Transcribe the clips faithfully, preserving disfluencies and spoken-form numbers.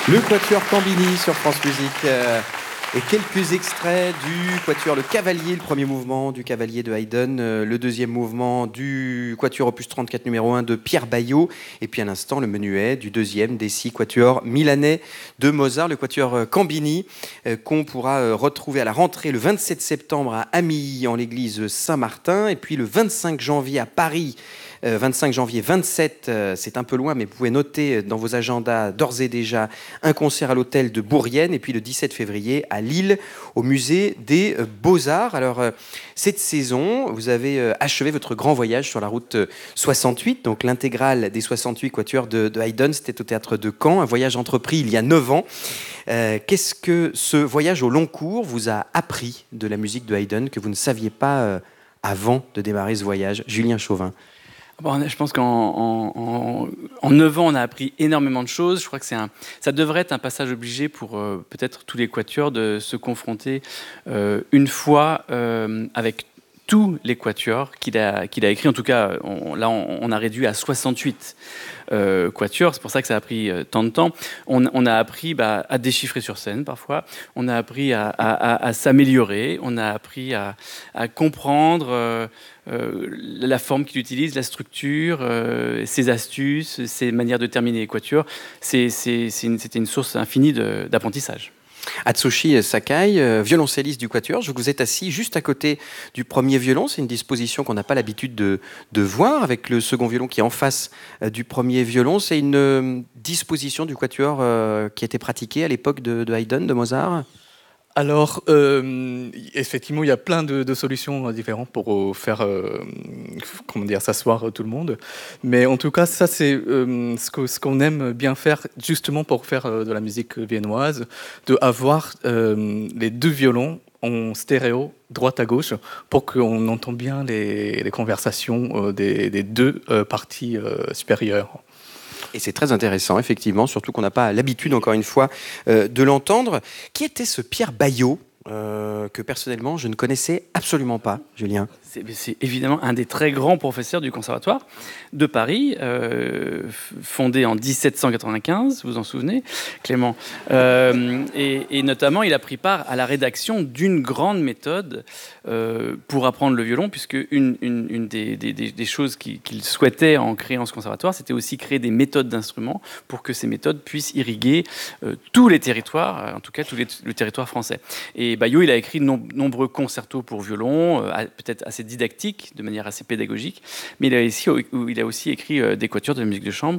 Le Quatuor Cambini sur France Musique. Euh, et quelques extraits du Quatuor Le Cavalier, le premier mouvement du Cavalier de Haydn, euh, le deuxième mouvement du Quatuor opus trente-quatre numéro un de Pierre Baillot, et puis à l'instant le menuet du deuxième des six quatuors milanais de Mozart, le Quatuor Cambini, euh, qu'on pourra euh, retrouver à la rentrée le vingt-sept septembre à Amilly en l'église Saint-Martin, et puis le vingt-cinq janvier à Paris. Euh, vingt-cinq janvier, vingt-sept, euh, c'est un peu loin, mais vous pouvez noter dans vos agendas d'ores et déjà un concert à l'hôtel de Bourrienne, et puis le dix-sept février à Lille, au musée des euh, Beaux-Arts. Alors, euh, cette saison, vous avez euh, achevé votre grand voyage sur la route euh, soixante-huit, donc l'intégrale des soixante-huit quatuors de, de Haydn, c'était au théâtre de Caen, un voyage entrepris il y a neuf ans. Euh, qu'est-ce que ce voyage au long cours vous a appris de la musique de Haydn que vous ne saviez pas euh, avant de démarrer ce voyage? Julien Chauvin. Bon, je pense qu'en en, en, en neuf ans, on a appris énormément de choses. Je crois que c'est un, ça devrait être un passage obligé pour euh, peut-être tous les quatuors de se confronter euh, une fois euh, avec tous les quatuors qu'il a, qu'il a écrits. En tout cas, on, là, on, on a réduit à soixante-huit euh, quatuors. C'est pour ça que ça a pris euh, tant de temps. On, on a appris bah, à déchiffrer sur scène, parfois. On a appris à, à, à, à s'améliorer. On a appris à, à comprendre euh, euh, la forme qu'il utilise, la structure, euh, ses astuces, ses manières de terminer les quatuors. C'est, c'est, c'est une, c'était une source infinie de, d'apprentissage. Atsushi Sakai, euh, violoncelliste du Quatuor, je vous êtes assis juste à côté du premier violon. C'est une disposition qu'on n'a pas l'habitude de, de voir, avec le second violon qui est en face euh, du premier violon. C'est une euh, disposition du Quatuor euh, qui a été pratiquée à l'époque de, de Haydn, de Mozart. Alors, euh, effectivement, il y a plein de, de solutions différentes pour faire, euh, comment dire, s'asseoir tout le monde. Mais en tout cas, ça, c'est euh, ce, que, ce qu'on aime bien faire, justement pour faire euh, de la musique viennoise, de avoir euh, les deux violons en stéréo, droite à gauche, pour qu'on entende bien les, les conversations euh, des, des deux euh, parties euh, supérieures. Et c'est très intéressant, effectivement, surtout qu'on n'a pas l'habitude, encore une fois, euh, de l'entendre. Qui était ce Pierre Baillot euh, que, personnellement, je ne connaissais absolument pas, Julien? C'est, c'est évidemment un des très grands professeurs du Conservatoire de Paris, euh, fondé en dix-sept cent quatre-vingt-quinze, vous vous en souvenez, Clément. Euh, et, et notamment, il a pris part à la rédaction d'une grande méthode euh, pour apprendre le violon, puisque une, une, une des, des, des choses qu'il, qu'il souhaitait en créant ce conservatoire, c'était aussi créer des méthodes d'instruments pour que ces méthodes puissent irriguer euh, tous les territoires, en tout cas tout les, le territoire français. Et Baillot, il a écrit de nom, nombreux concertos pour violon, euh, peut-être assez didactique, de manière assez pédagogique, mais il a aussi, il a aussi écrit euh, des quatuors de la musique de chambre.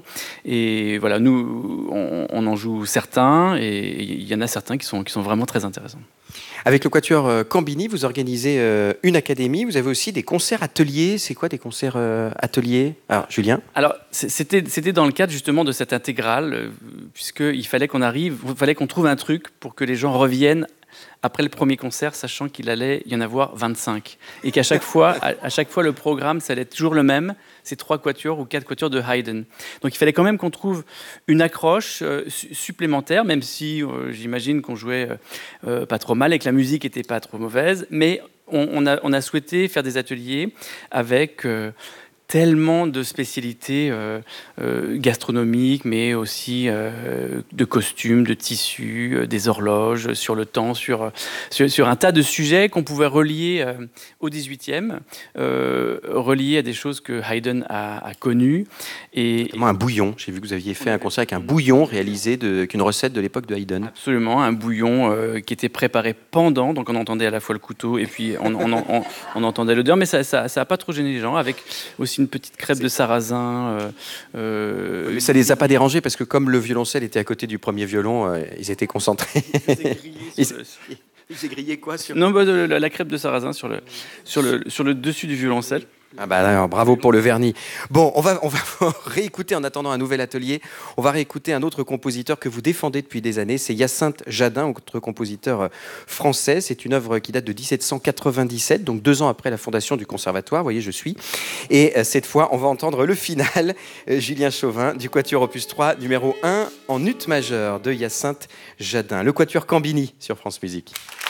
Et voilà, nous, on, on en joue certains, et il y en a certains qui sont, qui sont vraiment très intéressants. Avec le Quatuor Cambini, vous organisez euh, une académie, vous avez aussi des concerts ateliers. C'est quoi des concerts euh, ateliers? Alors, Julien? Alors, c'était, c'était dans le cadre justement de cette intégrale, euh, puisqu'il fallait qu'on arrive, il fallait qu'on trouve un truc pour que les gens reviennent après le premier concert, sachant qu'il allait y en avoir vingt-cinq. Et qu'à chaque fois, à, à chaque fois, le programme, ça allait être toujours le même. C'est trois quatuors ou quatre quatuors de Haydn. Donc il fallait quand même qu'on trouve une accroche euh, su- supplémentaire, même si euh, j'imagine qu'on jouait euh, euh, pas trop mal et que la musique était pas trop mauvaise. Mais on, on, a, on a souhaité faire des ateliers avec... Euh, tellement de spécialités euh, euh, gastronomiques, mais aussi euh, de costumes, de tissus, euh, des horloges, sur le temps, sur, sur, sur un tas de sujets qu'on pouvait relier euh, au dix-huitième, euh, relier à des choses que Haydn a, a connues. Et Comment un bouillon. J'ai vu que vous aviez fait un concert avec un bouillon réalisé de, avec une recette de l'époque de Haydn. Absolument, un bouillon euh, qui était préparé pendant, donc on entendait à la fois le couteau et puis on, on, on, on, on entendait l'odeur, mais ça n'a ça, ça pas trop gêné les gens, avec aussi une petite crêpe de sarrasin. Euh, euh, ça les a pas dérangés parce que comme le violoncelle était à côté du premier violon, euh, ils étaient concentrés. Ils s'est grillé quoi sur... Non, bah, de, la, la crêpe de sarrasin sur le, sur le, sur le dessus du violoncelle. Ah bah alors, bravo pour le vernis. Bon, on va, on va réécouter en attendant un nouvel atelier. On va réécouter un autre compositeur que vous défendez depuis des années. C'est Hyacinthe Jadin, autre compositeur français. C'est une œuvre qui date de dix-sept cent quatre-vingt-dix-sept, donc deux ans après la fondation du Conservatoire. Vous voyez, je suis. Et euh, cette fois, on va entendre le final, euh, Julien Chauvin, du Quatuor opus trois, numéro un, en ut majeur de Hyacinthe Jadin. Le Quatuor Cambini sur France Musique.